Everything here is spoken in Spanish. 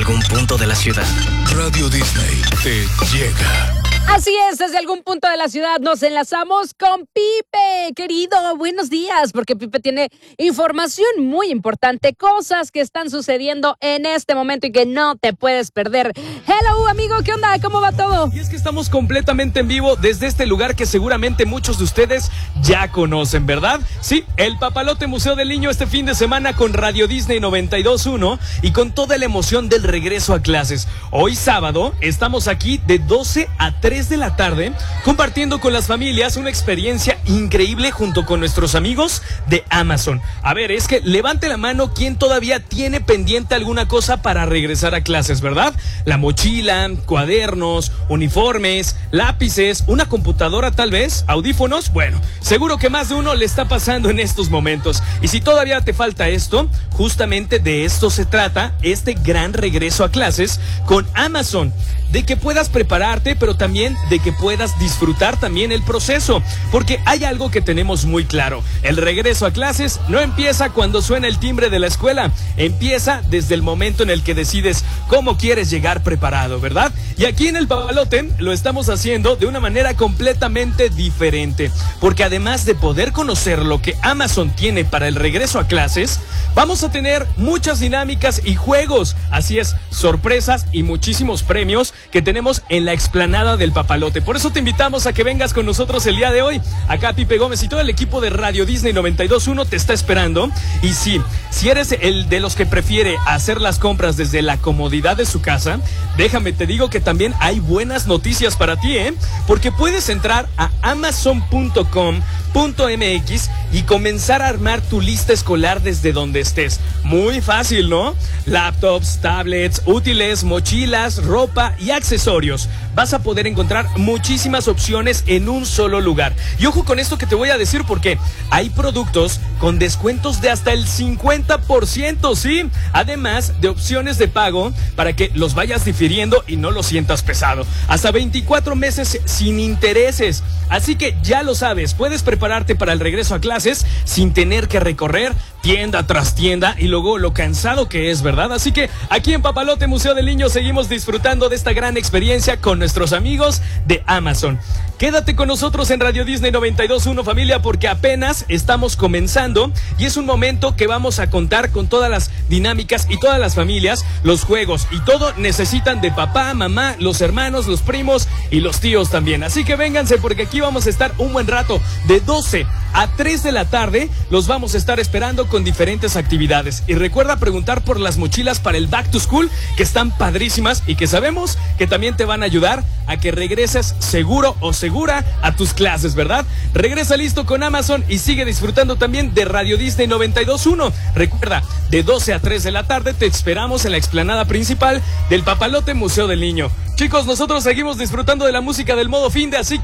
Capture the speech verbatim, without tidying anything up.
algún punto de la ciudad. Radio Disney te llega. Así es, desde algún punto de la ciudad nos enlazamos con Pipe, querido, buenos días, porque Pipe tiene información muy importante, cosas que están sucediendo en este momento y que no te puedes perder. Hello, amigo, ¿qué onda? ¿Cómo va todo? Y es que estamos completamente en vivo desde este lugar que seguramente muchos de ustedes ya conocen, ¿verdad? Sí, el Papalote Museo del Niño este fin de semana con Radio Disney noventa y dos punto uno y con toda la emoción del regreso a clases. Hoy sábado estamos aquí de doce a tres de la tarde compartiendo con las familias una experiencia increíble junto con nuestros amigos de Amazon. A ver, es que levante la mano quien todavía tiene pendiente alguna cosa para regresar a clases, ¿verdad? La mochila, cuadernos, uniformes, lápices, una computadora tal vez, audífonos. Bueno, seguro que más de uno le está pasando en estos momentos. Y si todavía te falta esto, justamente de esto se trata este gran regreso a clases con Amazon. De que puedas prepararte, pero también de que puedas disfrutar también el proceso. Porque hay algo que tenemos muy claro. El regreso a clases no empieza cuando suena el timbre de la escuela. Empieza desde el momento en el que decides cómo quieres llegar preparado, ¿verdad? Y aquí en el Papalote lo estamos haciendo de una manera completamente diferente. Porque además de poder conocer lo que Amazon tiene para el regreso a clases, vamos a tener muchas dinámicas y juegos. Así es, sorpresas y muchísimos premios que tenemos en la explanada del Papalote. Por eso te invitamos a que vengas con nosotros el día de hoy. Acá Pipe Gómez y todo el equipo de Radio Disney noventa y dos punto uno te está esperando. Y sí, si eres el de los que prefiere hacer las compras desde la comodidad de su casa, déjame te digo que también hay buenas noticias para ti, ¿eh? Porque puedes entrar a amazon punto com punto m x y comenzar a armar tu lista escolar desde donde estés. Muy fácil, ¿no? Laptops, tablets, útiles, mochilas, ropa y accesorios. Vas a poder encontrar muchísimas opciones en un solo lugar. Y ojo con esto que te voy a decir porque hay productos con descuentos de hasta el cincuenta por ciento, ¿sí? Además de opciones de pago para que los vayas difiriendo y no lo sientas pesado. Hasta veinticuatro meses sin intereses. Así que ya lo sabes, puedes prepararte para el regreso a clases sin tener que recorrer tienda tras tienda y luego lo cansado que es, ¿verdad? Así que aquí en Papalote Museo del Niño seguimos disfrutando de esta gran experiencia con nuestros amigos de Amazon. Quédate con nosotros en Radio Disney noventa y dos punto uno, familia, porque apenas estamos comenzando y es un momento que vamos a contar con todas las dinámicas y todas las familias, los juegos y todo necesitan de papá, mamá, los hermanos, los primos y los tíos también. Así que vénganse porque aquí vamos a estar un buen rato de doce a tres de la tarde. Los vamos a estar esperando con diferentes actividades. Y recuerda preguntar por las mochilas para el Back to School, que están padrísimas y que sabemos que también te van a ayudar a que regreses seguro o segura a tus clases, ¿verdad? Regresa listo con Amazon y sigue disfrutando también de Radio Disney noventa y dos punto uno. Recuerda, de doce a tres de la tarde te esperamos en la explanada principal del Papalote Museo del Niño. Chicos, nosotros seguimos disfrutando de la música del modo fin de así que